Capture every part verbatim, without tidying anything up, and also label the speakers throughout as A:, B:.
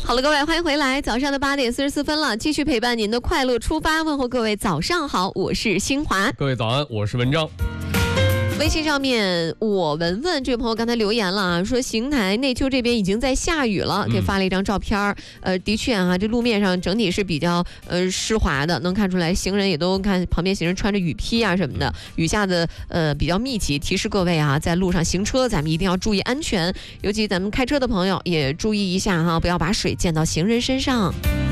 A: 好了，各位，欢迎回来。早上的八点四十四分了，继续陪伴您的快乐出发。问候各位早上好，我是新华。
B: 各位早安，我是文章。
A: 微信上面，我文文这位朋友刚才留言了啊，说邢台内丘这边已经在下雨了，给发了一张照片。嗯、呃，的确啊，这路面上整体是比较呃湿滑的，能看出来行人也都看旁边行人穿着雨披啊什么的，雨下的呃比较密集。提示各位啊，在路上行车，咱们一定要注意安全，尤其咱们开车的朋友也注意一下哈，不要把水溅到行人身上。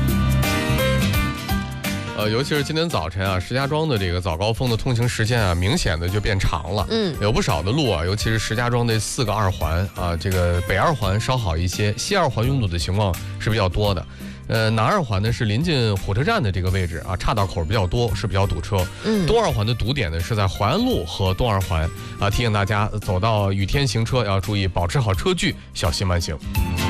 B: 呃，尤其是今天早晨啊，石家庄的这个早高峰的通行时间啊，明显的就变长了。嗯，有不少的路啊，尤其是石家庄这四个二环啊，这个北二环稍好一些，西二环拥堵的情况是比较多的。呃，南二环呢是临近火车站的这个位置啊，岔道口比较多，是比较堵车。嗯，东二环的堵点呢是在淮安路和东二环啊，提醒大家走到雨天行车要注意保持好车距，小心慢行。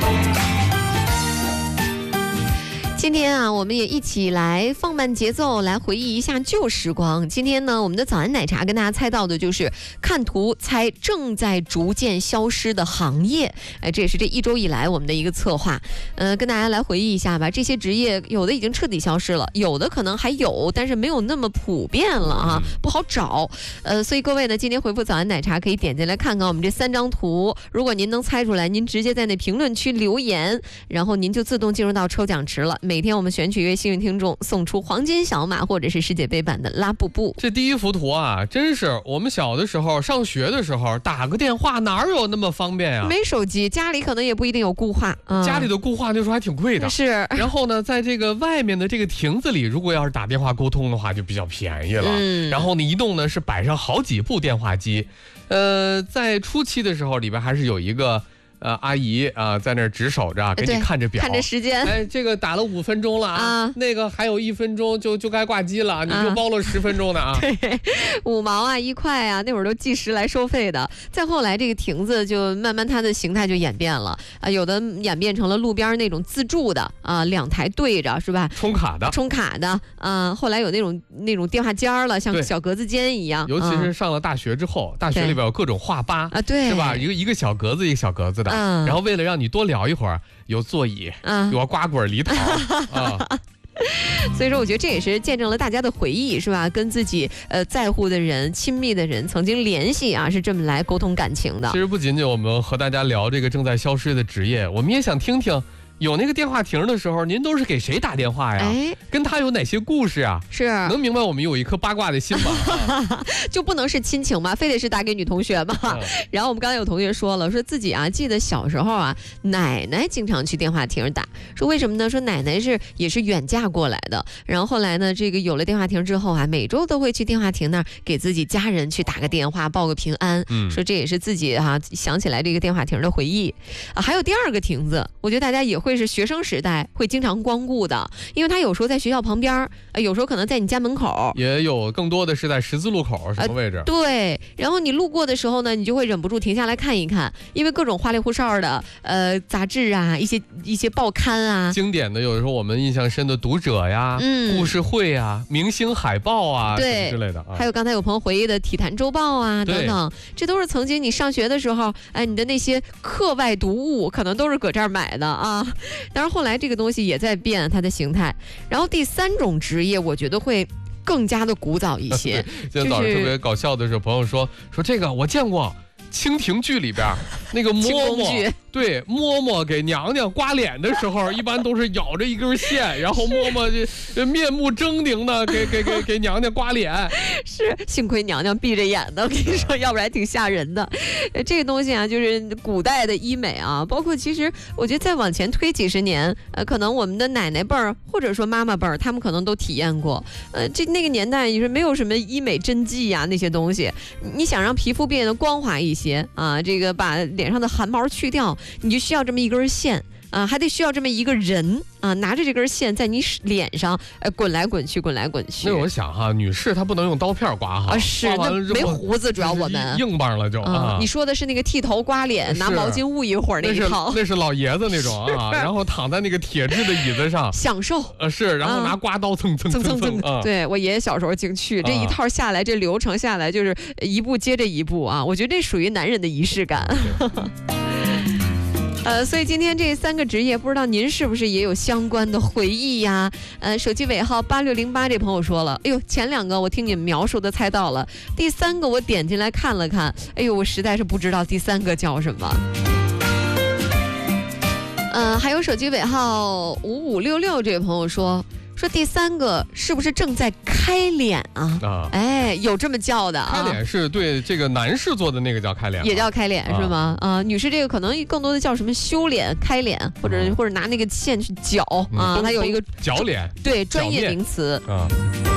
A: 今天啊，我们也一起来放慢节奏，来回忆一下旧时光。今天呢，我们的早安奶茶跟大家猜到的就是看图猜正在逐渐消失的行业。哎，这也是这一周以来我们的一个策划。呃，跟大家来回忆一下吧。这些职业有的已经彻底消失了，有的可能还有，但是没有那么普遍了啊，不好找。呃，所以各位呢，今天回复早安奶茶可以点进来看看我们这三张图。如果您能猜出来，您直接在那评论区留言，然后您就自动进入到抽奖池了。每天我们选取一位幸运听众，送出黄金小马或者是世界杯版的拉布布。
B: 这第一幅图啊，真是我们小的时候上学的时候打个电话哪有那么方便啊？
A: 没手机，家里可能也不一定有固话、
B: 嗯、家里的固话那时候还挺贵的。
A: 是。
B: 然后呢，在这个外面的这个亭子里，如果要是打电话沟通的话就比较便宜了。嗯。然后呢，一栋呢是摆上好几部电话机。呃，在初期的时候里边还是有一个呃，阿姨啊、呃，在那儿值守着，给你看着表，
A: 看着时间。
B: 哎，这个打了五分钟了啊，啊那个还有一分钟就就该挂机了，你就包了十分钟的啊。
A: 对，五毛啊，一块啊，那会儿都计时来收费的。再后来，这个亭子就慢慢它的形态就演变了啊，有的演变成了路边那种自助的啊，两台对着是吧？
B: 充卡的，
A: 充卡的啊。后来有那种那种电话间了，像小格子间一样。
B: 尤其是上了大学之后，大学里边有各种话吧
A: 啊，对，
B: 是吧？一个一个小格子一个小格子的。嗯，然后为了让你多聊一会儿，有座椅，嗯，有瓜果梨桃啊。
A: 所以说，我觉得这也是见证了大家的回忆，是吧？跟自己呃在乎的人、亲密的人曾经联系啊，是这么来沟通感情的。
B: 其实不仅仅我们和大家聊这个正在消失的职业，我们也想听听。有那个电话亭的时候，您都是给谁打电话呀？哎，跟他有哪些故事啊？
A: 是
B: 能明白我们有一颗八卦的心吗？
A: 就不能是亲情吗？非得是打给女同学吗？嗯、然后我们刚才有同学说了，说自己啊记得小时候啊，奶奶经常去电话亭打，说为什么呢？说奶奶是也是远嫁过来的，然后后来呢，这个有了电话亭之后啊，每周都会去电话亭那儿给自己家人去打个电话，报个平安。嗯，说这也是自己哈、啊、想起来这个电话亭的回忆啊。还有第二个亭子，我觉得大家也会是学生时代会经常光顾的，因为他有时候在学校旁边，呃，有时候可能在你家门口，
B: 也有更多的是在十字路口什么位置、呃。
A: 对，然后你路过的时候呢，你就会忍不住停下来看一看，因为各种花里胡哨的呃杂志啊，一些一些报刊啊，
B: 经典的有的时候我们印象深的读者呀、嗯、故事会啊、明星海报啊，对之类的啊，
A: 还有刚才有朋友回忆的体坛周报啊等等，这都是曾经你上学的时候，哎，你的那些课外读物可能都是搁这儿买的啊。当然后来这个东西也在变它的形态。然后第三种职业我觉得会更加的古早一些。
B: 今天早上特别搞笑的是，朋友说说这个我见过蜻蜓剧里边那个嬷嬷，对，嬷嬷给娘娘刮脸的时候，一般都是咬着一根线，然后嬷嬷这面目狰狞的给给给给娘娘刮脸。
A: 是，幸亏娘娘闭着眼的，我跟你说，要不然挺吓人的。这个东西啊，就是古代的医美啊，包括其实我觉得再往前推几十年，呃，可能我们的奶奶辈儿或者说妈妈辈儿，他们可能都体验过。呃，这那个年代你说没有什么医美针剂呀、啊、那些东西，你想让皮肤变得光滑一些啊，这个把脸上的汗毛去掉，你就需要这么一根线啊，还得需要这么一个人啊，拿着这根线在你脸上呃滚来滚去，滚来滚去。
B: 那我想哈，女士她不能用刀片刮哈，
A: 啊是，那没胡子，主要我们
B: 硬邦了就啊、
A: 嗯。你说的是那个剃头刮脸，拿毛巾捂一会儿那一套，
B: 那是那是老爷子那种啊，然后躺在那个铁质的椅子上
A: 享受。
B: 呃是，然后拿刮刀蹭蹭蹭蹭蹭。
A: 嗯、对我爷爷小时候净去，这一套下来，这流程下来就是一步接着一步啊，我觉得这属于男人的仪式感。 呃，所以今天这三个职业，不知道您是不是也有相关的回忆呀？呃，手机尾号八六零八这朋友说了，哎呦，前两个我听你们描述的猜到了，第三个我点进来看了看，哎呦，我实在是不知道第三个叫什么。呃，还有手机尾号五五六六这位朋友说。说第三个是不是正在开脸啊？啊，哎，有这么叫的啊？
B: 开脸是对这个男士做的那个叫开脸，
A: 也叫开脸是吗？啊，女士这个可能更多的叫什么修脸、开脸，或者、嗯、或者拿那个线去绞啊，它有一个
B: 绞脸，
A: 对，专业名词啊。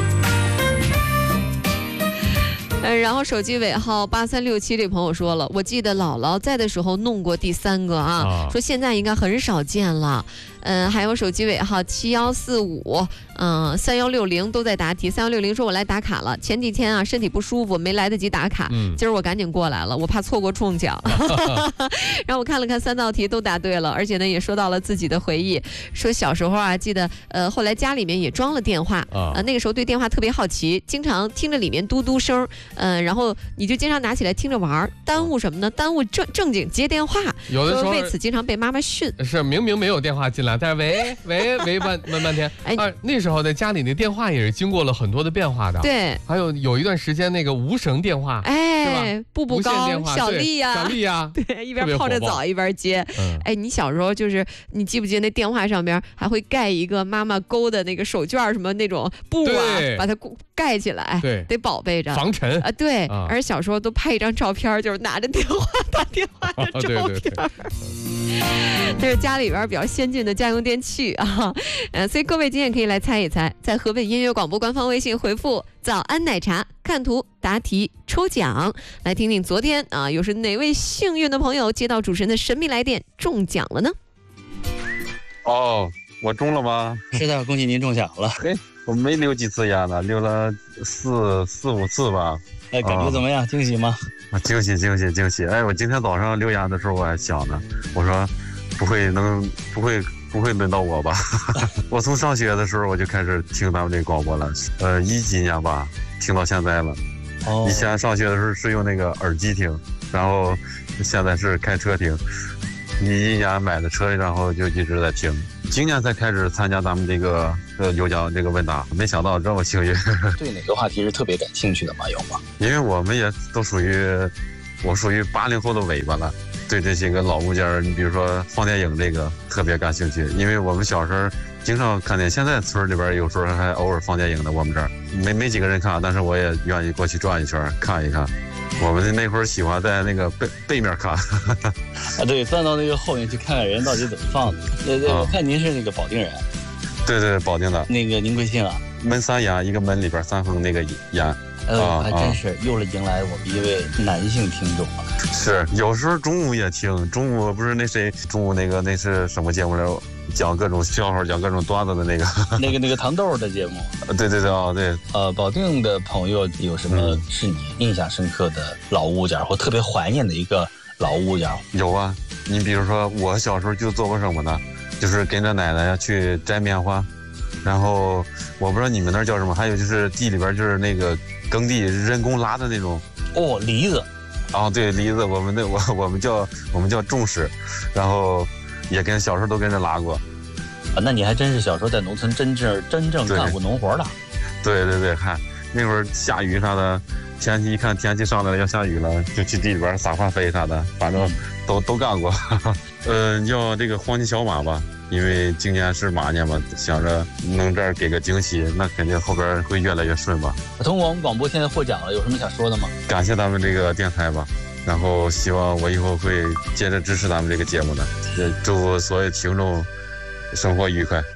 A: 呃，然后手机尾号八三六七这朋友说了，我记得姥姥在的时候弄过第三个啊，啊说现在应该很少见了。嗯、呃，还有手机尾号七幺四五，嗯，三幺六零都在答题。三幺六零说我来打卡了，前几天啊身体不舒服，没来得及打卡，嗯、今儿我赶紧过来了，我怕错过中奖。然后我看了看三道题都答对了，而且呢也说到了自己的回忆，说小时候啊记得呃后来家里面也装了电话，啊、呃那个时候对电话特别好奇，经常听着里面嘟嘟声，嗯、呃，然后你就经常拿起来听着玩，耽误什么呢？耽误正正经接电话，
B: 有的时候
A: 为此经常被妈妈训。
B: 是明明没有电话进来。但是喂喂喂半问半天，哎、啊，那时候在家里那电话也是经过了很多的变化的。
A: 对，
B: 还有有一段时间那个无绳电话，
A: 哎，步步高、小丽呀、
B: 啊，小丽呀、啊，
A: 对，一边泡着澡一边接。嗯、哎，你小时候就是你记不记得那电话上边还会盖一个妈妈勾的那个手绢什么那种布啊，把它盖起来，
B: 对，
A: 得宝贝着
B: 防尘
A: 啊。对，啊、而小时候都拍一张照片，就是拿着电话打电话的照片。对对对这是家里边比较先进的家用电器啊，呃，所以各位今天可以来猜一猜，在河北音乐广播官方微信回复“早安奶茶”，看图答题抽奖，来听听昨天啊，又是哪位幸运的朋友接到主持人的神秘来电中奖了呢？
C: 哦，我中了吗？
D: 是的，恭喜您中奖了。
C: 嘿，我没留几次烟呢，留了四四五次吧。
D: 哎，感觉怎么样？哦、惊喜吗？
C: 啊，惊喜惊喜惊喜！哎，我今天早上留言的时候我还想呢，我说不会能不会不会轮到我吧？我从上学的时候我就开始听咱们这个广播了，呃，一几年吧，听到现在了。哦。以前上学的时候是用那个耳机听，然后现在是开车听。一一年买的车，然后就一直在听。今年才开始参加咱们这个呃有奖这个问答，没想到这么幸运。
D: 对哪个话题是特别感兴趣的吗？有吗？
C: 因为我们也都属于，我属于八零后的尾巴了，对这些个老物件，你比如说放电影这个特别感兴趣，因为我们小时候经常看见，现在村里边有时候还偶尔放电影的，我们这儿没没几个人看，但是我也愿意过去转一圈看一看。我们那会儿喜欢在那个背背面看，
D: 啊，对，翻到那个后面去看看人到底怎么放的。对对，我看您是那个保定人。
C: 对对，保定的。
D: 那个您贵姓啊？
C: 门三言，一个门里边三横那个言。
D: 呃，还真是又了迎来我们一位男性听众了。
C: 是，有时候中午也听，中午不是那谁，中午那个那是什么节目来？讲各种笑话，讲各种段子的那个，
D: 那个那个糖豆的节目。
C: 对对对啊，对。
D: 呃，保定的朋友有什么是你印象深刻的老物件，或特别怀念的一个老物件？
C: 有啊，你比如说我小时候就做过什么呢？就是跟着奶奶去摘棉花，然后我不知道你们那儿叫什么，还有就是地里边就是那个耕地人工拉的那种。
D: 哦，梨子。
C: 啊，对，梨子，我们那我我们叫我们叫种石，然后。也跟小时候都跟着拉过，
D: 啊，那你还真是小时候在农村真正真正干过农活的。
C: 对对对，看那会儿下雨啥的，天气一看天气上来了要下雨了，就去地里边撒化肥啥的，反正都、嗯、都干过。呃，要这个黄金小马吧，因为今年是马年嘛，想着能这儿给个惊喜，那肯定后边会越来越顺吧。
D: 通过我们广播现在获奖了，有什么想说的吗？
C: 感谢咱们这个电台吧。然后希望我以后会接着支持咱们这个节目的，也祝所有听众生活愉快。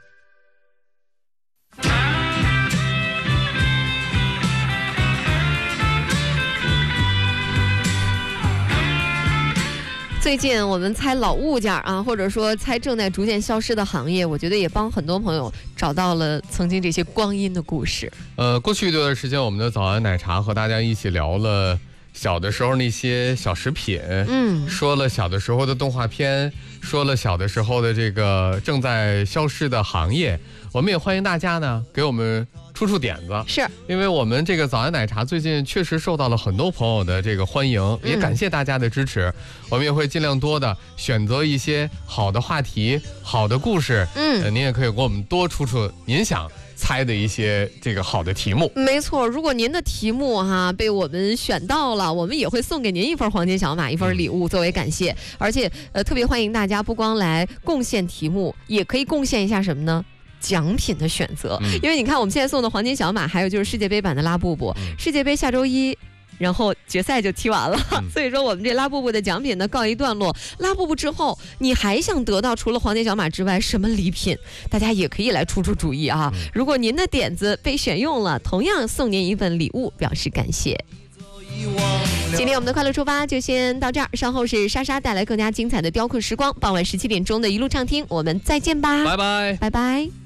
A: 最近我们猜老物件啊，或者说猜正在逐渐消失的行业，我觉得也帮很多朋友找到了曾经这些光阴的故事。
B: 呃，过去一段时间，我们的早安奶茶和大家一起聊了小的时候那些小食品，嗯，说了小的时候的动画片， 说了小的时候的这个正在消失的行业，我们也欢迎大家呢给我们出出点子，
A: 是
B: 因为我们这个早安奶茶最近确实受到了很多朋友的这个欢迎，嗯、也感谢大家的支持。我们也会尽量多的选择一些好的话题、好的故事，嗯、呃，您也可以给我们多出出您想猜的一些这个好的题目。
A: 没错，如果您的题目哈被我们选到了，我们也会送给您一份黄金小马，一份礼物作为感谢。而且呃，特别欢迎大家不光来贡献题目，也可以贡献一下什么呢？奖品的选择，嗯、因为你看我们现在送的黄金小马，还有就是世界杯版的拉布布，嗯、世界杯下周一。然后决赛就踢完了，嗯、所以说我们这拉布布的奖品呢告一段落。拉布布之后，你还想得到除了黄金小马之外什么礼品？大家也可以来出出主意啊！嗯、如果您的点子被选用了，同样送您一份礼物表示感谢。今天我们的快乐出发就先到这儿，稍后是莎莎带来更加精彩的雕刻时光，傍晚十七点钟的一路畅听，我们再见吧，
B: 拜拜，
A: 拜拜。